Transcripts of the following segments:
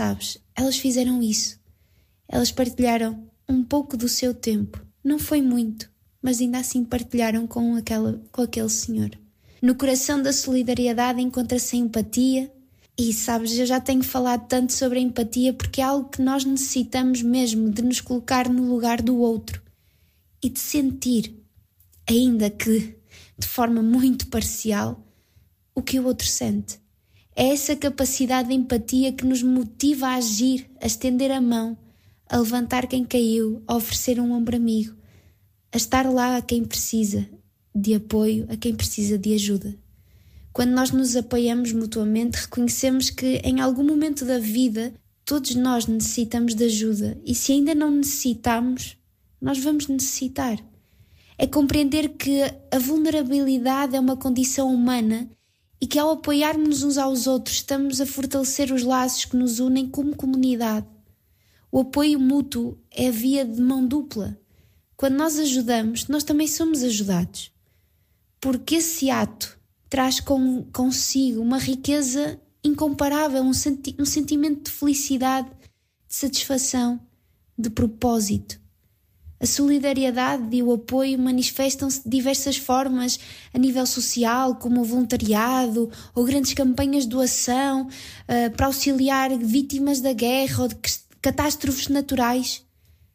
sabes, elas fizeram isso. Elas partilharam um pouco do seu tempo. Não foi muito, mas ainda assim partilharam com aquele senhor. No coração da solidariedade encontra-se a empatia. E sabes, eu já tenho falado tanto sobre a empatia porque é algo que nós necessitamos mesmo, de nos colocar no lugar do outro e de sentir, ainda que de forma muito parcial, o que o outro sente. É essa capacidade de empatia que nos motiva a agir, a estender a mão, a levantar quem caiu, a oferecer um ombro amigo, a estar lá a quem precisa de apoio, a quem precisa de ajuda. Quando nós nos apoiamos mutuamente, reconhecemos que em algum momento da vida todos nós necessitamos de ajuda e se ainda não necessitamos, nós vamos necessitar. É compreender que a vulnerabilidade é uma condição humana e que ao apoiarmos uns aos outros estamos a fortalecer os laços que nos unem como comunidade. O apoio mútuo é a via de mão dupla. Quando nós ajudamos, nós também somos ajudados. Porque esse ato traz consigo uma riqueza incomparável, um sentimento de felicidade, de satisfação, de propósito. A solidariedade e o apoio manifestam-se de diversas formas a nível social, como o voluntariado ou grandes campanhas de doação para auxiliar vítimas da guerra ou de catástrofes naturais.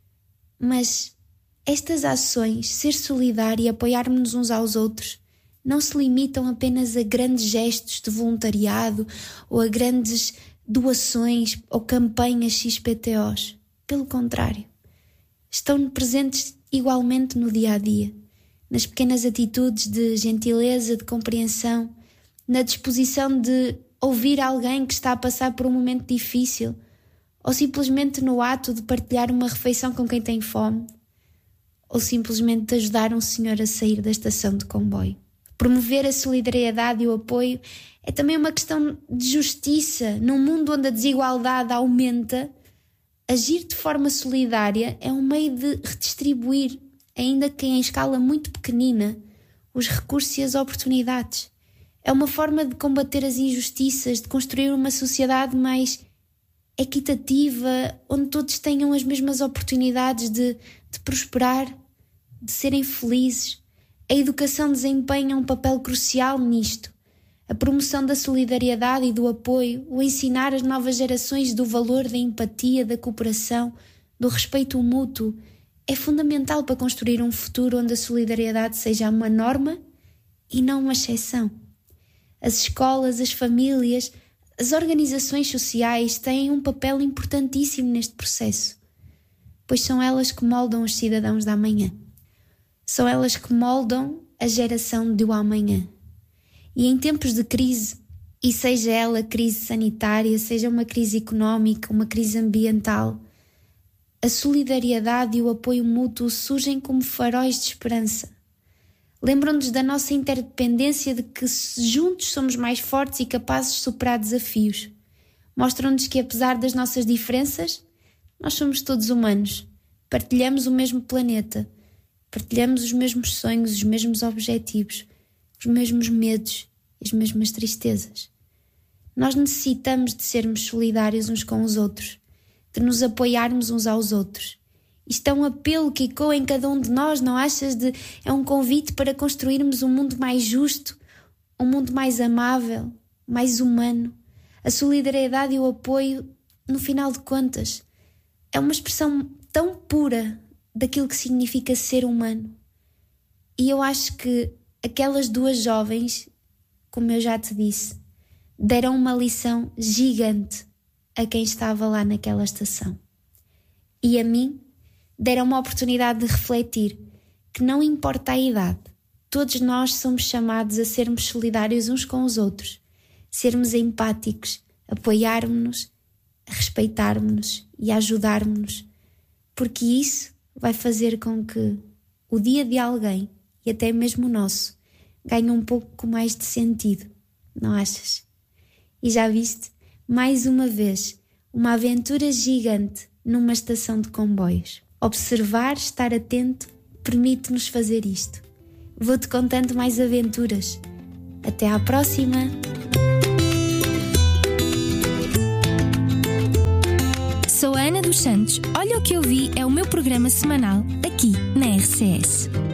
Mas estas ações, ser solidário e apoiarmos uns aos outros, não se limitam apenas a grandes gestos de voluntariado ou a grandes doações ou campanhas XPTOs. Pelo contrário, estão presentes igualmente no dia-a-dia, nas pequenas atitudes de gentileza, de compreensão, na disposição de ouvir alguém que está a passar por um momento difícil, ou simplesmente no ato de partilhar uma refeição com quem tem fome, ou simplesmente de ajudar um senhor a sair da estação de comboio. Promover a solidariedade e o apoio é também uma questão de justiça. Num mundo onde a desigualdade aumenta, agir de forma solidária é um meio de redistribuir, ainda que em escala muito pequenina, os recursos e as oportunidades. É uma forma de combater as injustiças, de construir uma sociedade mais equitativa, onde todos tenham as mesmas oportunidades de prosperar, de serem felizes. A educação desempenha um papel crucial nisto. A promoção da solidariedade e do apoio, o ensinar as novas gerações do valor da empatia, da cooperação, do respeito mútuo, é fundamental para construir um futuro onde a solidariedade seja uma norma e não uma exceção. As escolas, as famílias, as organizações sociais têm um papel importantíssimo neste processo, pois são elas que moldam os cidadãos da amanhã. São elas que moldam a geração do amanhã. E em tempos de crise, e seja ela crise sanitária, seja uma crise económica, uma crise ambiental, a solidariedade e o apoio mútuo surgem como faróis de esperança. Lembram-nos da nossa interdependência, de que juntos somos mais fortes e capazes de superar desafios. Mostram-nos que apesar das nossas diferenças, nós somos todos humanos, partilhamos o mesmo planeta, partilhamos os mesmos sonhos, os mesmos objetivos, os mesmos medos e as mesmas tristezas. Nós necessitamos de sermos solidários uns com os outros, de nos apoiarmos uns aos outros. Isto é um apelo que ecoa em cada um de nós, não achas? É um convite para construirmos um mundo mais justo, um mundo mais amável, mais humano. A solidariedade e o apoio, no final de contas, é uma expressão tão pura daquilo que significa ser humano. E eu acho que aquelas duas jovens, como eu já te disse, deram uma lição gigante a quem estava lá naquela estação. E a mim, deram uma oportunidade de refletir que não importa a idade, todos nós somos chamados a sermos solidários uns com os outros, sermos empáticos, apoiarmos-nos, respeitarmos-nos e ajudarmos-nos, porque isso vai fazer com que o dia de alguém, e até mesmo o nosso, ganhe um pouco mais de sentido, não achas? E já viste, mais uma vez, uma aventura gigante numa estação de comboios. Observar, estar atento, permite-nos fazer isto. Vou-te contando mais aventuras. Até à próxima! Sou a Ana dos Santos. Olha o que eu vi é o meu programa semanal aqui na RCS.